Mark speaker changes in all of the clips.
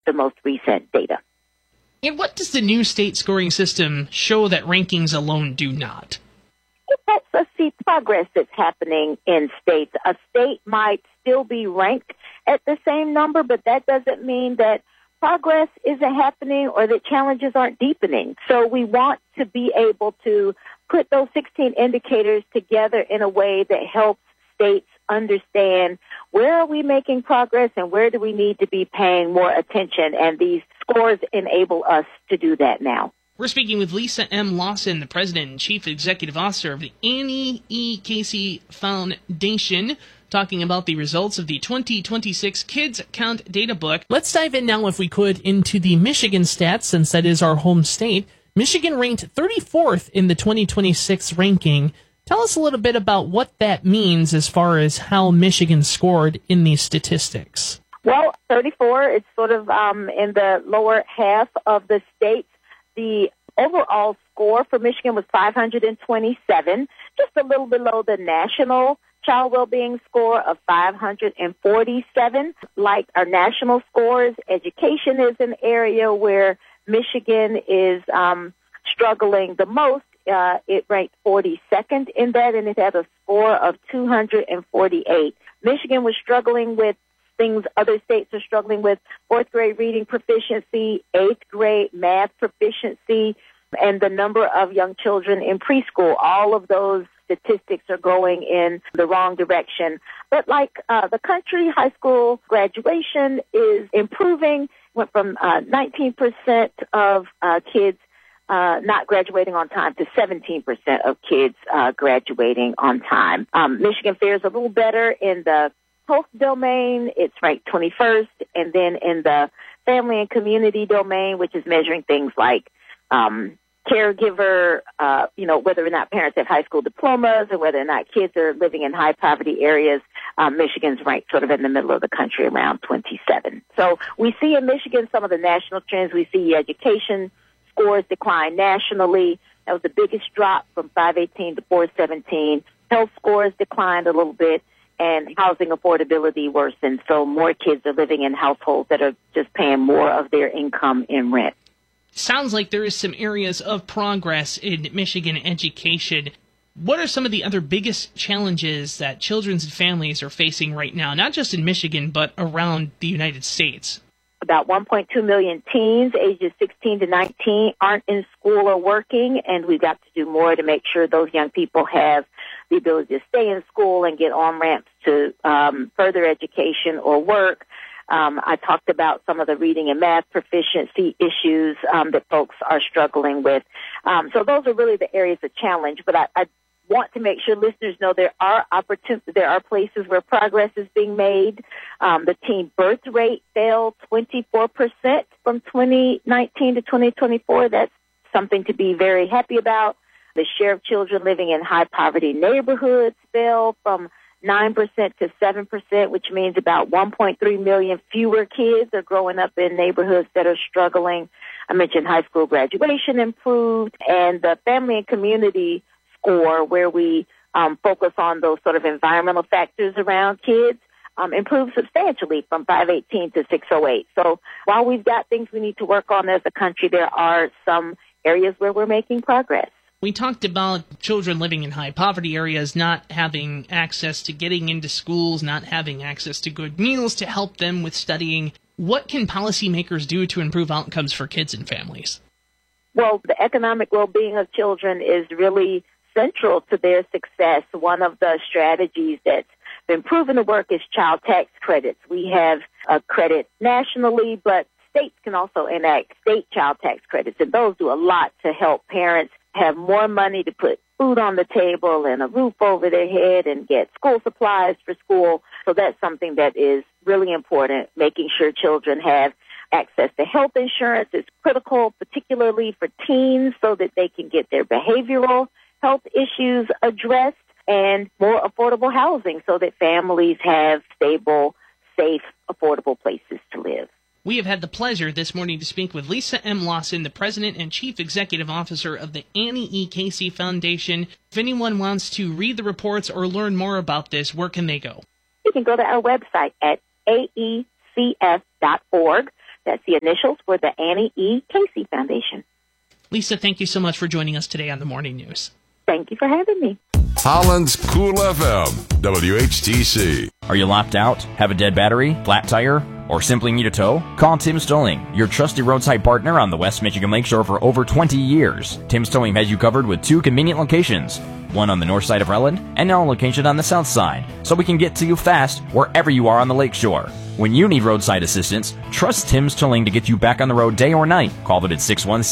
Speaker 1: the most recent data.
Speaker 2: And what does the new state scoring system show that rankings alone do not?
Speaker 1: It helps us see progress that's happening in states. A state might still be ranked at the same number, but that doesn't mean that progress isn't happening or that challenges aren't deepening. So we want to be able to put those 16 indicators together in a way that helps states understand where are we making progress and where do we need to be paying more attention. And these scores enable us to do that now.
Speaker 2: We're speaking with Lisa M. Lawson, the President and Chief Executive Officer of the Annie E. Casey Foundation, talking about the results of the 2026 Kids Count Data Book. Let's dive in now, if we could, into the Michigan stats, since that is our home state. Michigan ranked 34th in the 2026 ranking. Tell us a little bit about what that means as far as how Michigan scored in these statistics.
Speaker 1: Well, 34 is sort of in the lower half of the states. The overall score for Michigan was 527, just a little below the national child well-being score of 547. Like our national scores, education is an area where Michigan is struggling the most. It ranked 42nd in that, and it had a score of 248. Michigan was struggling with things other states are struggling with: fourth grade reading proficiency, eighth grade math proficiency, and the number of young children in preschool. All of those statistics are going in the wrong direction. But like the country, high school graduation is improving. Went from 19% of kids not graduating on time to 17% of kids graduating on time. Michigan fares a little better in the health domain. It's ranked 21st. And then in the family and community domain, which is measuring things like caregiver, whether or not parents have high school diplomas or whether or not kids are living in high poverty areas, Michigan's ranked sort of in the middle of the country, around 27. So we see in Michigan some of the national trends. We see education scores decline nationally. That was the biggest drop, from 518 to 417. Health scores declined a little bit, and housing affordability worsened. So more kids are living in households that are just paying more of their income in rent.
Speaker 2: Sounds like there is some areas of progress in Michigan education. What are some of the other biggest challenges that children and families are facing right now, not just in Michigan, but around the United States?
Speaker 1: About 1.2 million teens ages 16 to 19 aren't in school or working, and we've got to do more to make sure those young people have the ability to stay in school and get on-ramps to further education or work. I talked about some of the reading and math proficiency issues that folks are struggling with. So those are really the areas of challenge, but I want to make sure listeners know there are opportunities, there are places where progress is being made. The teen birth rate fell 24% from 2019 to 2024. That's something to be very happy about. The share of children living in high poverty neighborhoods fell from 9% to 7%, which means about 1.3 million fewer kids are growing up in neighborhoods that are struggling. I mentioned high school graduation improved, and the family and community score, where we focus on those sort of environmental factors around kids, improved substantially from 518 to 608. So while we've got things we need to work on as a country, there are some areas where we're making progress.
Speaker 2: We talked about children living in high poverty areas not having access to getting into schools, not having access to good meals to help them with studying. What can policymakers do to improve outcomes for kids and families?
Speaker 1: Well, the economic well-being of children is really central to their success. One of the strategies that's been proven to work is child tax credits. We have a credit nationally, but states can also enact state child tax credits, and those do a lot to help parents have more money to put food on the table and a roof over their head and get school supplies for school. So that's something that is really important. Making sure children have access to health insurance is critical, particularly for teens, so that they can get their behavioral health issues addressed, and more affordable housing so that families have stable, safe, affordable places to live.
Speaker 2: We have had the pleasure this morning to speak with Lisa M. Lawson, the President and Chief Executive Officer of the Annie E. Casey Foundation. If anyone wants to read the reports or learn more about this, where can they go?
Speaker 1: You can go to our website at aecf.org. That's the initials for the Annie E. Casey Foundation.
Speaker 2: Lisa, thank you so much for joining us today on the Morning News.
Speaker 1: Thank you for having me.
Speaker 3: Holland's Cool FM, WHTC.
Speaker 4: Are you locked out? Have a dead battery? Flat tire? Or simply need a tow? Call Tim's Towing, your trusted roadside partner on the West Michigan Lakeshore for over 20 years. Tim's Towing has you covered with 2 convenient locations, one on the north side of Rutland and now a location on the south side, so we can get to you fast wherever you are on the lakeshore. When you need roadside assistance, trust Tim's Towing to get you back on the road day or night. Call them at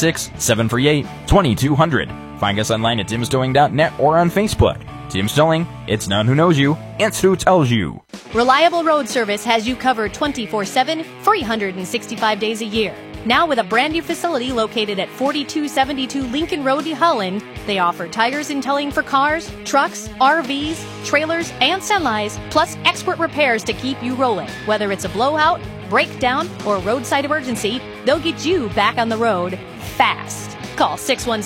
Speaker 4: 616-738-2200. Find us online at timstowing.net or on Facebook. Tim's Towing, it's not who knows you, it's who tells you.
Speaker 5: Reliable Road Service has you covered 24/7, 365 days a year. Now with a brand new facility located at 4272 Lincoln Road, Holland, they offer tires and towing for cars, trucks, RVs, trailers, and semis, plus expert repairs to keep you rolling. Whether it's a blowout, breakdown, or roadside emergency, they'll get you back on the road fast. Call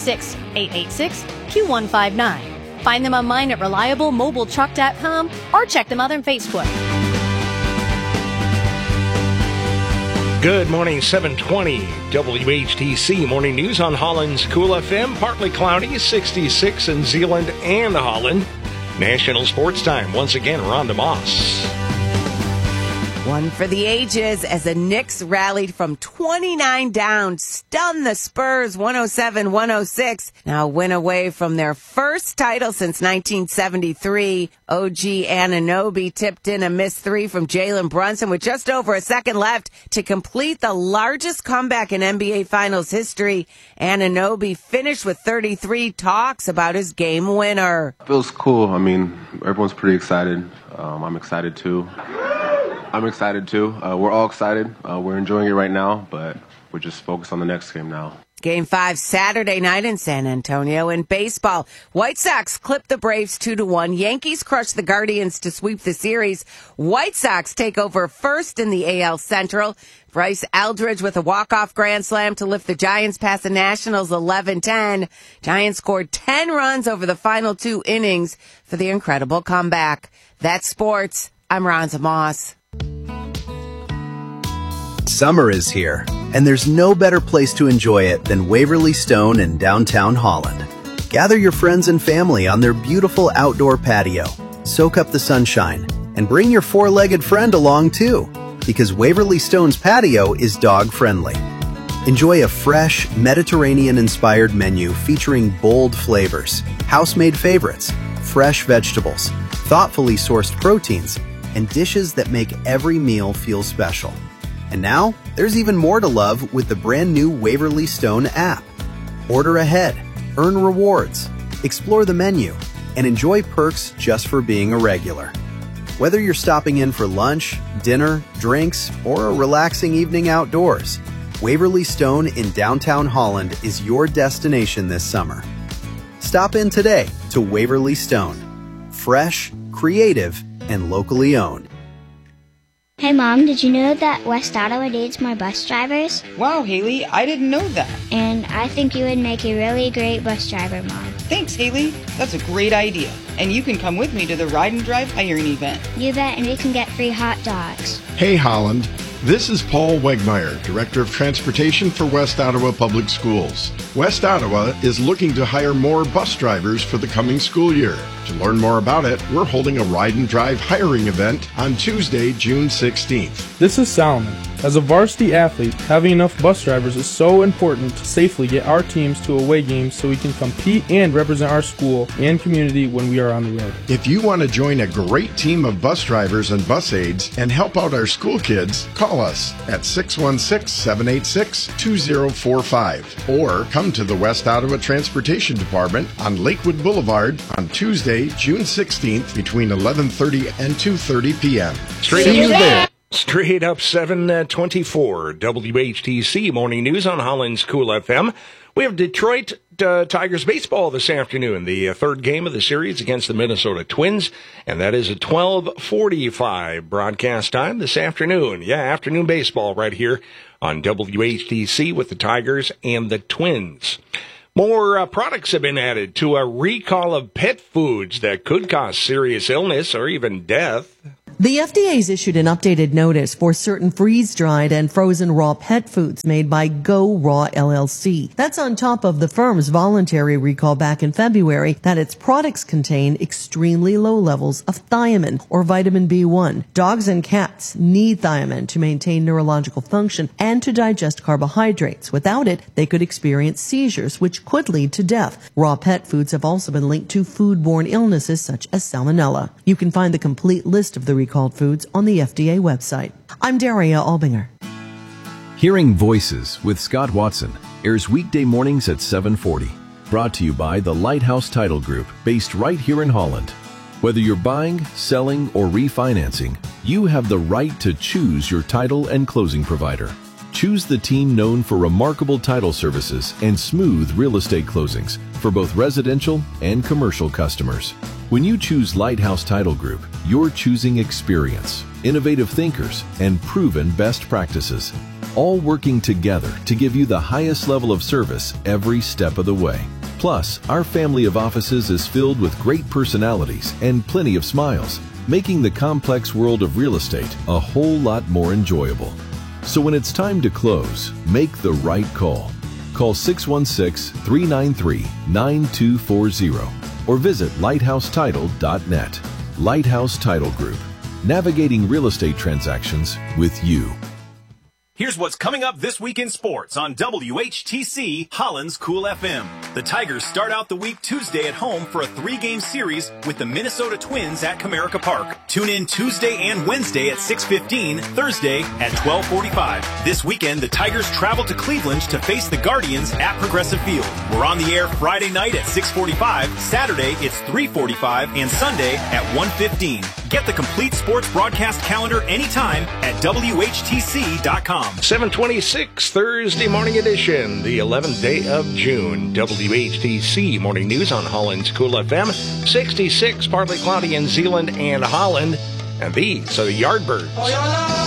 Speaker 5: 616-886-Q159. Find them online at reliablemobiletruck.com or check them out on Facebook.
Speaker 6: Good morning, 720 WHTC Morning News on Holland's Cool FM. Partly cloudy, 66 in Zeeland and Holland. National Sports Time. Once again, Rhonda Moss.
Speaker 7: One for the ages as the Knicks rallied from 29 down, stunned the Spurs 107-106. Now a win away from their first title since 1973. OG Anunoby tipped in a missed 3 from Jalen Brunson with just over a second left to complete the largest comeback in NBA Finals history. Anunoby finished with 33, talks about his game winner.
Speaker 8: Feels cool. I mean, everyone's pretty excited. I'm excited too. We're all excited. We're enjoying it right now, but we're just focused on the next game now.
Speaker 7: Game 5 Saturday night in San Antonio. In baseball, White Sox clipped the Braves 2-1. Yankees crushed the Guardians to sweep the series. White Sox take over first in the AL Central. Bryce Eldridge with a walk-off grand slam to lift the Giants past the Nationals 11-10. Giants scored 10 runs over the final 2 innings for the incredible comeback. That's sports. I'm Rhonda Moss.
Speaker 9: Summer is here, and there's no better place to enjoy it than Waverly Stone in downtown Holland. Gather your friends and family on their beautiful outdoor patio, soak up the sunshine, and bring your 4-legged friend along too, because Waverly Stone's patio is dog-friendly. Enjoy a fresh, Mediterranean-inspired menu featuring bold flavors, house-made favorites, fresh vegetables, thoughtfully sourced proteins, and dishes that make every meal feel special. And now, there's even more to love with the brand new Waverly Stone app. Order ahead, earn rewards, explore the menu, and enjoy perks just for being a regular. Whether you're stopping in for lunch, dinner, drinks, or a relaxing evening outdoors, Waverly Stone in downtown Holland is your destination this summer. Stop in today to Waverly Stone. Fresh, creative, and locally owned.
Speaker 10: Hey Mom, did you know that West Ottawa needs more bus drivers?
Speaker 11: Wow, Haley, I didn't know that.
Speaker 10: And I think you would make a really great bus driver, Mom.
Speaker 11: Thanks, Haley. That's a great idea. And you can come with me to the Ride and Drive hiring event.
Speaker 10: You bet, and we can get free hot dogs.
Speaker 12: Hey Holland, this is Paul Wegmeyer, Director of Transportation for West Ottawa Public Schools. West Ottawa is looking to hire more bus drivers for the coming school year. To learn more about it, we're holding a Ride and Drive hiring event on Tuesday, June 16th.
Speaker 13: This is Solomon. As a varsity athlete, having enough bus drivers is so important to safely get our teams to away games so we can compete and represent our school and community when we are on the road.
Speaker 12: If you want to join a great team of bus drivers and bus aides and help out our school kids, call us at 616-786-2045 or come to the West Ottawa Transportation Department on Lakewood Boulevard on Tuesday, June 16th between 11:30 and 2:30 p.m.
Speaker 6: See you there. Straight up 724 WHTC Morning News on Holland's Cool FM. We have Detroit Tigers baseball this afternoon, the third game of the series against the Minnesota Twins, and that is at 12:45 broadcast time this afternoon. Yeah, afternoon baseball right here on WHTC with the Tigers and the Twins. More products have been added to a recall of pet foods that could cause serious illness or even death.
Speaker 14: The FDA's issued an updated notice for certain freeze-dried and frozen raw pet foods made by Go Raw LLC. That's on top of the firm's voluntary recall back in February that its products contain extremely low levels of thiamine or vitamin B1. Dogs and cats need thiamine to maintain neurological function and to digest carbohydrates. Without it, they could experience seizures, which could lead to death. Raw pet foods have also been linked to foodborne illnesses such as salmonella. You can find the complete list of the recalled foods on the FDA website. I'm Daria Albinger.
Speaker 15: Hearing Voices with Scott Watson airs weekday mornings at 7:40. Brought to you by the Lighthouse Title Group, based right here in Holland. Whether you're buying, selling, or refinancing, you have the right to choose your title and closing provider. Choose the team known for remarkable title services and smooth real estate closings for both residential and commercial customers. When you choose Lighthouse Title Group, you're choosing experience, innovative thinkers, and proven best practices, all working together to give you the highest level of service every step of the way. Plus, our family of offices is filled with great personalities and plenty of smiles, making the complex world of real estate a whole lot more enjoyable. So when it's time to close, make the right call. Call 616-393-9240 or visit lighthousetitle.net. Lighthouse Title Group, navigating real estate transactions with you.
Speaker 16: Here's what's coming up this week in sports on WHTC Holland's Cool FM. The Tigers start out the week Tuesday at home for a 3-game series with the Minnesota Twins at Comerica Park. Tune in Tuesday and Wednesday at 6:15, Thursday at 12:45. This weekend, the Tigers travel to Cleveland to face the Guardians at Progressive Field. We're on the air Friday night at 6:45, Saturday it's 3:45, and Sunday at 1:15. Get the complete sports broadcast calendar anytime at WHTC.com.
Speaker 6: 726 Thursday morning edition, the 11th day of June. WHTC Morning News on Holland's Cool FM. 66, partly cloudy in Zeeland and Holland. And these are the Yardbirds.